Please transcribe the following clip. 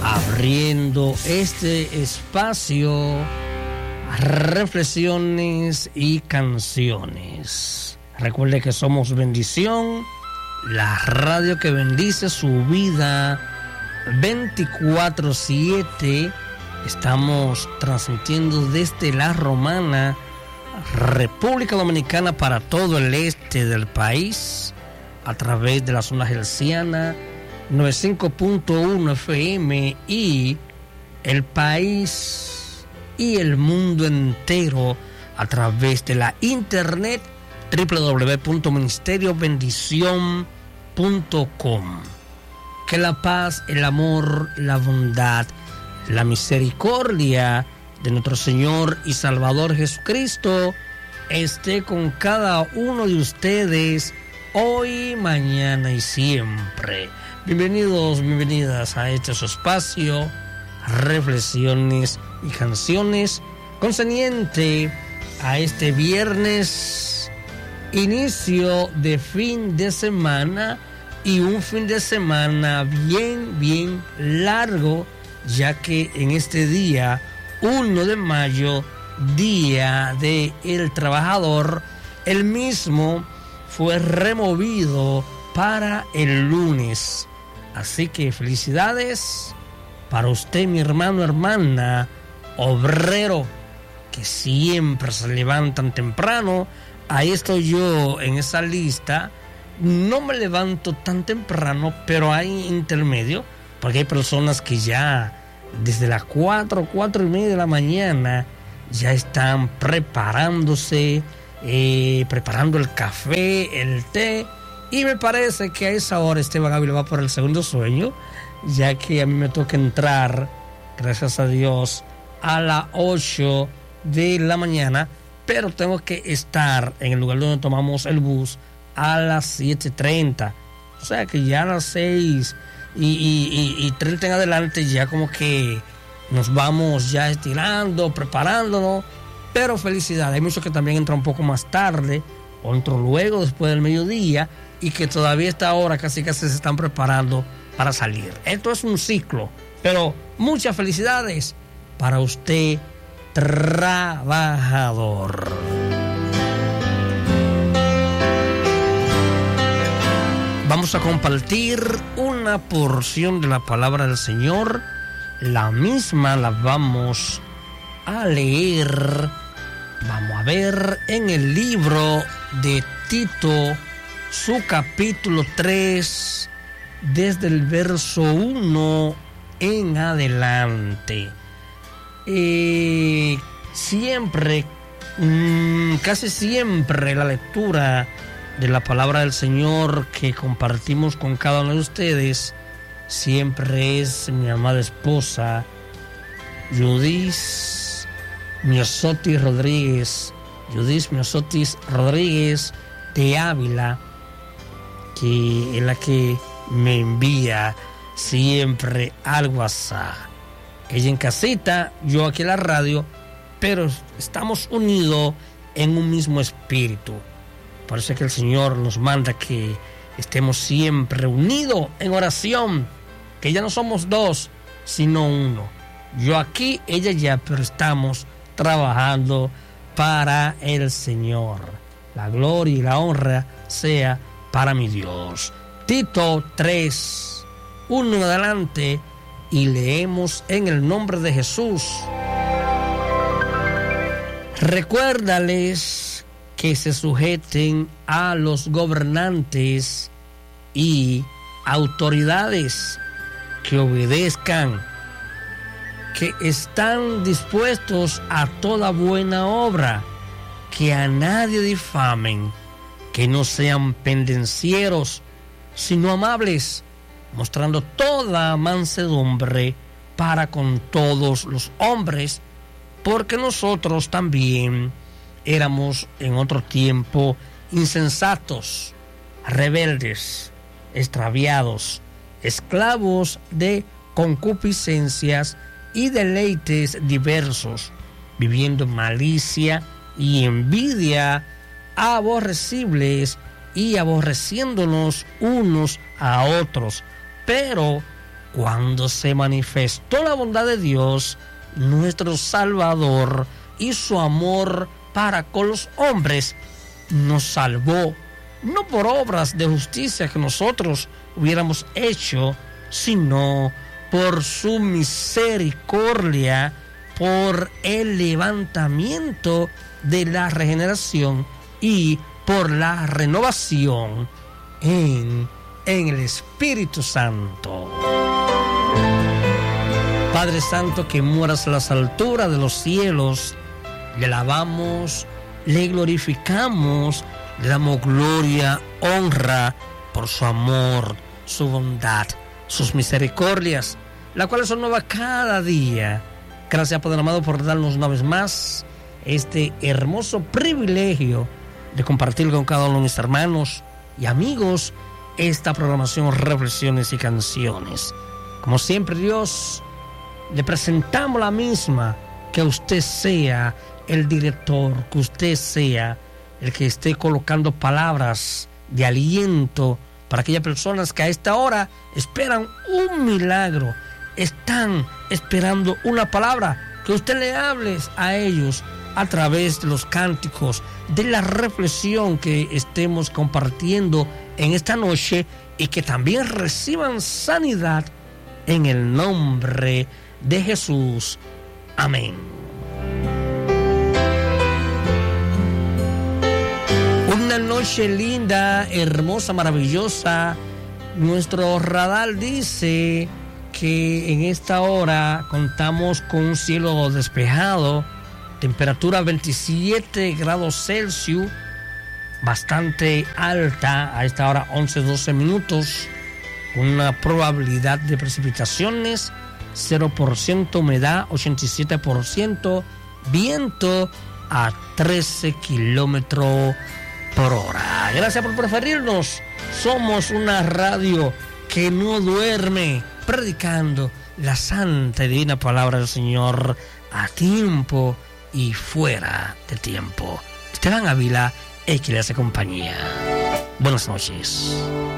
abriendo este espacio, reflexiones y canciones. Recuerde que somos Bendición, la radio que bendice su vida 24/7. Estamos transmitiendo desde La Romana, República Dominicana, para todo el este del país, a través de la zona herciana 95.1 FM y el país y el mundo entero a través de la internet www.ministeriobendición.com. Que la paz, el amor, la bondad, la misericordia de nuestro Señor y Salvador Jesucristo esté con cada uno de ustedes hoy, mañana y siempre. Bienvenidos, bienvenidas a este su espacio, reflexiones y canciones, concerniente a este viernes, inicio de fin de semana, y un fin de semana bien largo, ya que en este día 1 de mayo, Día del Trabajador, el mismo fue removido para el lunes. Así que felicidades para usted, mi hermano, hermana, obrero, que siempre se levantan temprano. Ahí estoy yo en esa lista. No me levanto tan temprano, pero hay intermedio, porque hay personas que ya desde las 4:30 de la mañana ya están preparándose, preparando el café, el té, y me parece que a esa hora Esteban Ávila va por el segundo sueño, ya que a mí me toca entrar, gracias a Dios, a las 8 de la mañana, pero tengo que estar en el lugar donde tomamos el bus a las 7:30, o sea que ya a las 6 y 30 en adelante ya como que nos vamos ya estirando, preparándonos, pero felicidades. Hay muchos que también entran un poco más tarde, o entran luego, después del mediodía, y que todavía a esta hora casi se están preparando para salir. Esto es un ciclo, pero muchas felicidades para usted, trabajador. Vamos a compartir una porción de la palabra del Señor. La misma la vamos a leer. Vamos a ver en el libro de Tito, su capítulo 3, desde el verso 1 en adelante. Casi siempre la lectura de la palabra del Señor que compartimos con cada uno de ustedes siempre es mi amada esposa Judith Miosotis Rodríguez de Ávila, que es la que me envía siempre al WhatsApp. Ella en casita, yo aquí en la radio, pero estamos unidos en un mismo espíritu. Parece que el Señor nos manda que estemos siempre unidos en oración, que ya no somos dos, sino uno. Yo aquí, ella allá, pero estamos trabajando para el Señor. La gloria y la honra sea para mi Dios. Tito 3, 1 en adelante, y leemos en el nombre de Jesús. Recuérdales que se sujeten a los gobernantes y autoridades, que obedezcan, que están dispuestos a toda buena obra, que a nadie difamen, que no sean pendencieros, sino amables, mostrando toda mansedumbre para con todos los hombres, porque nosotros también éramos en otro tiempo insensatos, rebeldes, extraviados, esclavos de concupiscencias y deleites diversos, viviendo malicia y envidia, aborrecibles y aborreciéndonos unos a otros. Pero cuando se manifestó la bondad de Dios, nuestro Salvador, y su amor para con los hombres, nos salvó, no por obras de justicia que nosotros hubiéramos hecho, sino por su misericordia, por el levantamiento de la regeneración y por la renovación en el Espíritu Santo. Padre Santo, que moras a las alturas de los cielos, le alabamos, le glorificamos, le damos gloria, honra por su amor, su bondad, sus misericordias, las cuales son nuevas cada día. Gracias, Padre amado, por darnos una vez más este hermoso privilegio de compartir con cada uno de mis hermanos y amigos esta programación, reflexiones y canciones. Como siempre, Dios, le presentamos la misma, que usted sea el director, que usted sea el que esté colocando palabras de aliento para aquellas personas que a esta hora esperan un milagro, están esperando una palabra, que usted le hable a ellos a través de los cánticos, de la reflexión que estemos compartiendo en esta noche, y que también reciban sanidad en el nombre de Jesús. Amén. Una noche linda, hermosa, maravillosa. Nuestro radar dice que en esta hora contamos con un cielo despejado, temperatura 27 grados Celsius, bastante alta a esta hora, 11-12 minutos, una probabilidad de precipitaciones 0%, humedad 87%, viento a 13 kilómetros por hora. Gracias por preferirnos. Somos una radio que no duerme, predicando la santa y divina palabra del Señor a tiempo y fuera de tiempo. Esteban Ávila, el que le hace compañía. Buenas noches.